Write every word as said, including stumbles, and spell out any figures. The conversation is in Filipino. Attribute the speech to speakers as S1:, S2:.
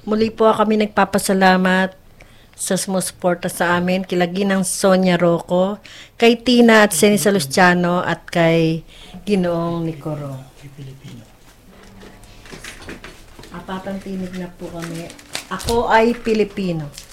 S1: Muli po kami nagpapasalamat sa sumusuporta sa amin, kila Ginang Sonia Rocco, kay Tina at Seni Salustiano at kay Ginoong Nicoro. Apatang tinig na po kami. Ako ay Pilipino.